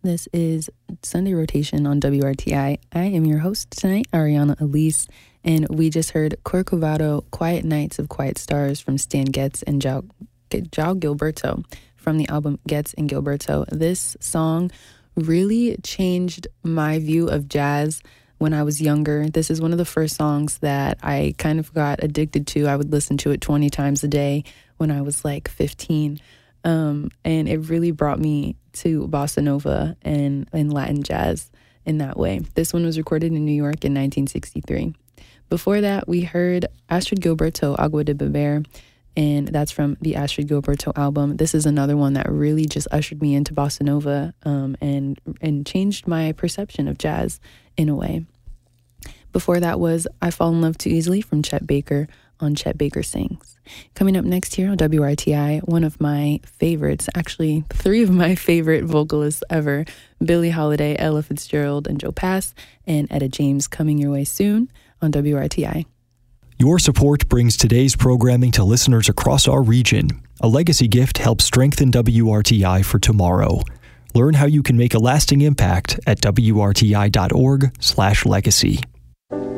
This is Sunday Rotation on WRTI. I am your host tonight, Ariana Elise, and we just heard Corcovado, Quiet Nights of Quiet Stars from Stan Getz and João Gilberto from the album Getz and Gilberto. This song really changed my view of jazz when I was younger. This is one of the first songs that I kind of got addicted to. I would listen to it 20 times a day when I was like 15. And it really brought me to bossa nova and Latin jazz in that way. This one was recorded in New York in 1963. Before that, we heard Astrid Gilberto, Agua de Beber, and that's from the Astrid Gilberto album. This is another one that really just ushered me into bossa nova and changed my perception of jazz in a way. Before that was I Fall in Love Too Easily from Chet Baker on Chet Baker Sings. Coming up next here on WRTI, one of my favorites, actually three of my favorite vocalists ever, Billie Holiday, Ella Fitzgerald, and Joe Pass, and Etta James, coming your way soon on WRTI. Your support brings today's programming to listeners across our region. A legacy gift helps strengthen WRTI for tomorrow. Learn how you can make a lasting impact at WRTI.org/legacy.